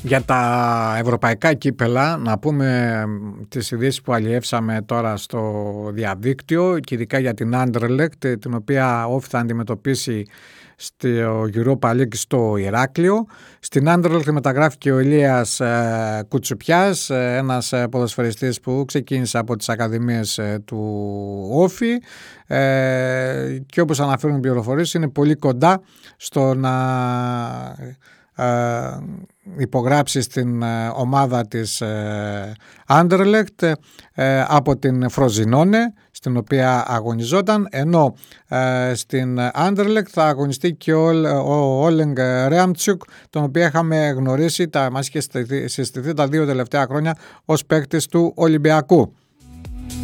Για τα ευρωπαϊκά κύπελα, να πούμε τις ειδήσεις που αλλιεύσαμε τώρα στο διαδίκτυο και ειδικά για την Anderlecht, την οποία όφη θα αντιμετωπίσει στο Europa League στο Ηράκλειο. Στην Anderlecht μεταγράφηκε ο Ηλίας Κουτσουπιάς, ένας ποδοσφαιριστής που ξεκίνησε από τις ακαδημίες του Όφη και όπως αναφέρουν οι πληροφορίες είναι πολύ κοντά στο να υπογράψει στην ομάδα της Anderlecht από την Φροζινόνε, στην οποία αγωνιζόταν, ενώ στην Anderlecht θα αγωνιστεί και ο Όλεγκ Ρέαμτσουκ, τον οποίο είχαμε γνωρίσει, μας είχε συστηθεί τα 2 τελευταία χρόνια ως παίκτης του Ολυμπιακού.